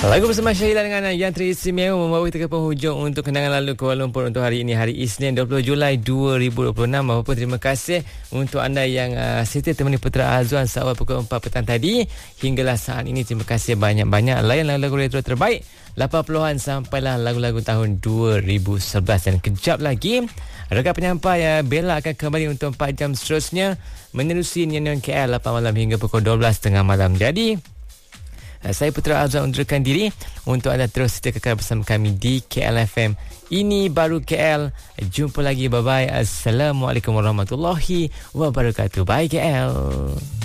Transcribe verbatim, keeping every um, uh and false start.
Lagu bersama Syahila dengan yang teristimewa membawa kita ke penghujung untuk kenangan lalu Kuala Lumpur untuk hari ini, hari Isnin dua puluh Julai dua ribu dua puluh enam. Apa-apa terima kasih untuk anda yang uh, setia temani Putra Azwan seawal pukul empat petang tadi hinggalah saat ini. Terima kasih banyak-banyak. Layan lagu-lagu retro terbaik lapan puluhan sampailah lagu-lagu tahun dua ribu sebelas. Dan kejap lagi rekan penyampai uh, Bella akan kembali untuk empat jam seterusnya menerusi Nyanyian K L lapan malam hingga pukul dua belas tiga puluh malam. Jadi saya Putra Azwan undurkan diri untuk anda terus setia kekal bersama kami di K L F M. Ini baru K L. Jumpa lagi. Bye-bye. Assalamualaikum warahmatullahi wabarakatuh. Bye K L.